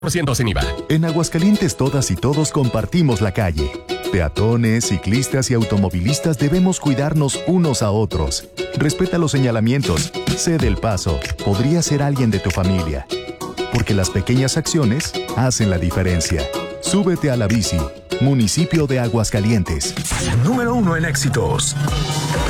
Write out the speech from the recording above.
% sin IVA. En Aguascalientes todas y todos compartimos la calle. Peatones, ciclistas y automovilistas debemos cuidarnos unos a otros. Respeta los señalamientos, cede el paso, podría ser alguien de tu familia. Porque las pequeñas acciones hacen la diferencia. Súbete a la bici. Municipio de Aguascalientes. Número 1 en éxitos.